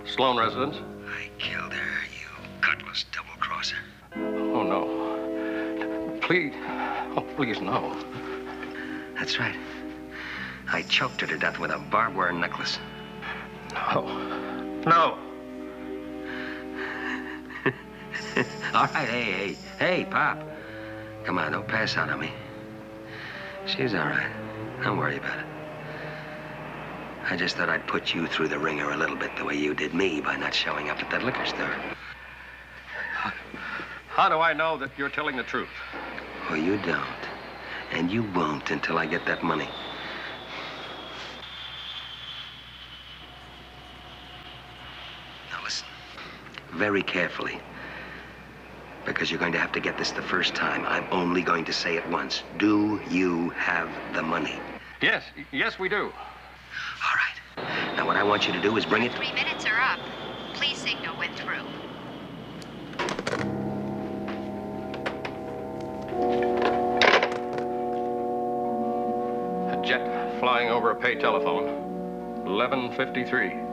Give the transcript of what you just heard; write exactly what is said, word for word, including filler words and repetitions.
Sloan residence. I killed her, you gutless double-crosser. Oh, no. Please. Oh, please, no. That's right. I choked her to death with a barbed wire necklace. No. No. All right, hey, hey, hey, Pop. Come on, don't pass out on me. She's all right. Don't worry about it. I just thought I'd put you through the ringer a little bit the way you did me by not showing up at that liquor store. How do I know that you're telling the truth? Well, you don't. And you won't until I get that money. Now listen, very carefully. Because you're going to have to get this the first time. I'm only going to say it once. Do you have the money? Yes, yes, we do. All right. Now, what I want you to do is bring it... Three minutes are up. Please signal when through. A jet flying over a pay telephone. eleven fifty-three.